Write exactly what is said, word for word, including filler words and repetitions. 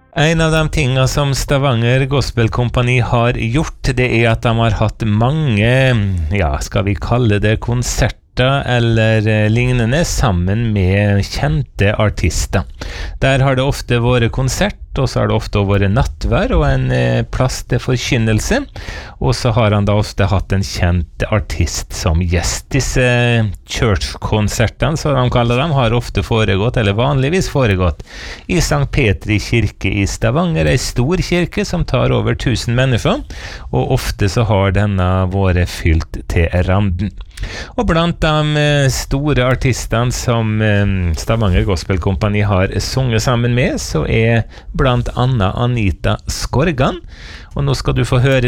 En av de tingene som Stavanger Gospel Kompani har gjort, det er at de har hatt mange, ja, skal vi kalle det konserter eller lignende sammen med kjente artister. Der har det ofte vært konsert, og så har det ofte vært nattvær og en plass til forkynnelse, og så har han da ofte hatt en kjent artist som gjest. Disse church-konsertene, som de kaller dem, har ofte foregått, eller vanligvis foregått, i Sankt Petri kirke i Stavanger, en stor kirke som tar over tusen mennesker, og ofte så har denne vært fylt til randen. Og blant de store artistene som Stavanger Gospel Kompani har sunget sammen med, så er blant annet Anita Skorgan, og nå skal du få høre